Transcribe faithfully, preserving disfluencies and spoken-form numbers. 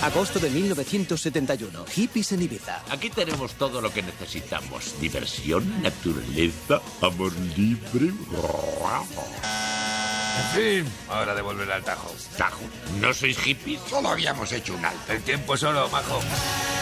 Agosto de mil novecientos setenta y uno. Hippies en Ibiza. Aquí tenemos todo lo que necesitamos. Diversión, naturaleza, amor libre. En fin, hora de volver al Tajo. ¿Tajo? ¿No sois hippies? Solo habíamos hecho un alto. El tiempo solo, majo.